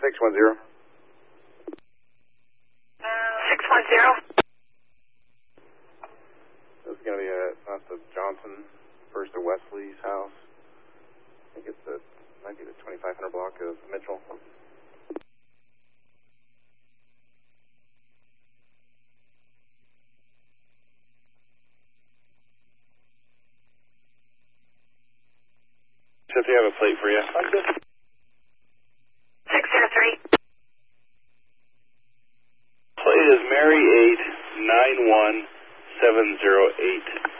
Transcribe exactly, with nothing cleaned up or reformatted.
six one zero. six one zero. This is going to be a, that's the Johnson, first of Wesley's house. I think it's the, might be the twenty-five hundred block of Mitchell. If you have a plate for you. six zero three. Plate is Mary eight nine one seven zero eight.